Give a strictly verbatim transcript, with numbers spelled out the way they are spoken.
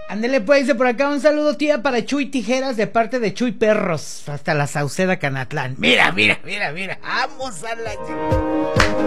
Ándele pues, dice por acá un saludo tía para Chuy Tijeras de parte de Chuy Perros hasta la Sauceda Canatlán. Mira, mira, mira, mira. Vamos a la...